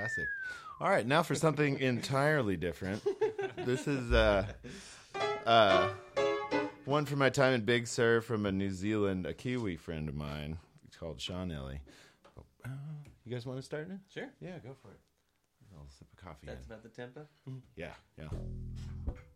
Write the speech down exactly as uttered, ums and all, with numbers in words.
Classic. All right, now for something entirely different. This is uh, uh, one from my time in Big Sur from a New Zealand, a Kiwi friend of mine. It's called Sean Ellie. Uh, you guys want to start it? Sure. Yeah, go for it. I'll sip of coffee. That's in. about the tempo? Yeah, yeah.